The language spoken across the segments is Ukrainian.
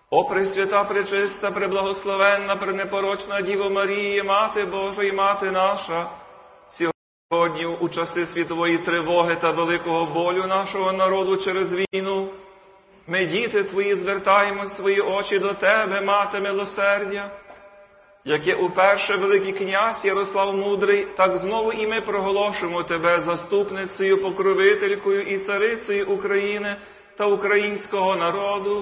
О Пресвята, Пречиста, Преблагословенна, Пренепорочна Діво Марія, Мати Божа і Мати наша, сьогодні у часи світової тривоги та великого болю нашого народу через війну, ми, діти Твої, звертаємо свої очі до Тебе, Мати милосердя, яке уперше великий князь Ярослав Мудрий, так знову і ми проголошуємо Тебе заступницею, покровителькою і царицею України та українського народу.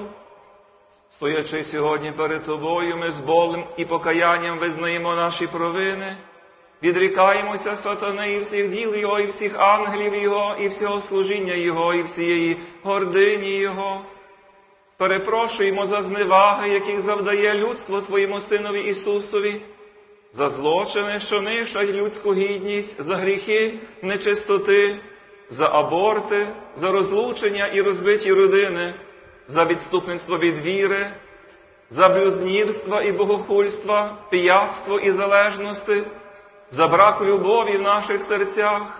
Стоячи сьогодні перед Тобою, ми з болем і покаянням визнаємо наші провини, відрікаємося сатани і всіх діл Його, і всіх ангелів Його, і всього служіння Його, і всієї гордині Його. Перепрошуємо за зневаги, яких завдає людство Твоєму Синові Ісусові, за злочини, що нищать людську гідність, за гріхи, нечистоти, за аборти, за розлучення і розбиті родини, за відступництво від віри, за блюзнірства і богохульства, пияцтво і залежності, за брак любові в наших серцях.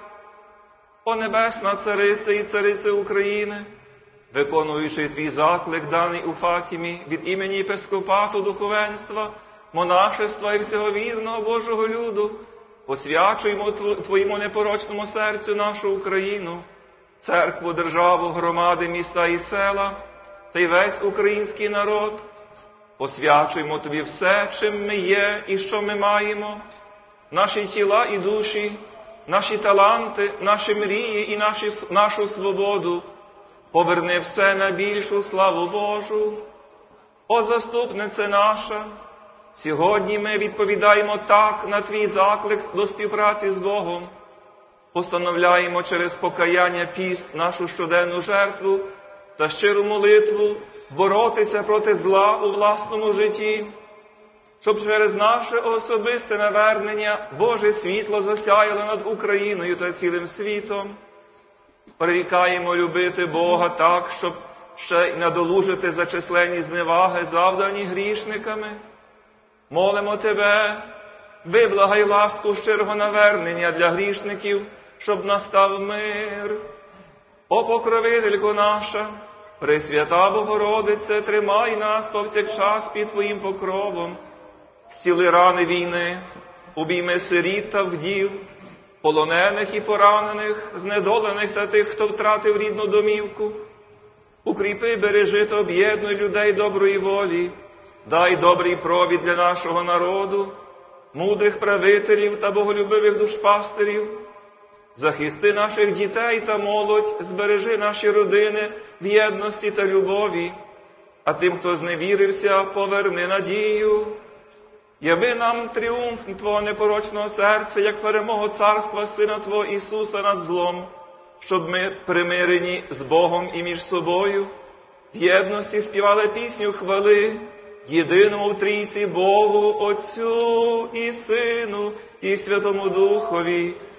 О Небесна Цариця і Цариця України, виконуючи Твій заклик, даний у Фатімі від імені єпископату, духовенства, монашества і всього вірного Божого люду, посвячуємо Твоєму непорочному серцю нашу Україну, церкву, державу, громади, міста і села, та й весь український народ. Посвячуємо Тобі все, чим ми є і що ми маємо, наші тіла і душі, наші таланти, наші мрії і нашу свободу. Поверни все на більшу славу Божу. О заступнице наша, сьогодні ми відповідаємо так на Твій заклик до співпраці з Богом. Постановляємо через покаяння піст нашу щоденну жертву та щиру молитву боротися проти зла у власному житті, щоб через наше особисте навернення Боже світло засяяло над Україною та цілим світом. Прирікаємо любити Бога так, щоб ще й надолужити за численні зневаги, завдані грішниками. Молимо Тебе, виблагай ласку щирого навернення для грішників, щоб настав мир. О покровителько наша, Пресвята Богородице, тримай нас повсякчас під Твоїм покровом. Зціли рани війни, обійми сиріт та вдів, полонених і поранених, знедолених та тих, хто втратив рідну домівку. Укріпи, бережи та об'єднуй людей доброї волі, дай добрий провід для нашого народу, мудрих правителів та боголюбивих душпастирів. Захисти наших дітей та молодь, збережи наші родини в єдності та любові, а тим, хто зневірився, поверни надію. Яви нам тріумф Твого непорочного серця, як перемогу царства Сина Твого Ісуса над злом, щоб ми, примирені з Богом і між собою, в єдності співали пісню хвали єдиному в Трійці Богу, Отцю і Сину і Святому Духові,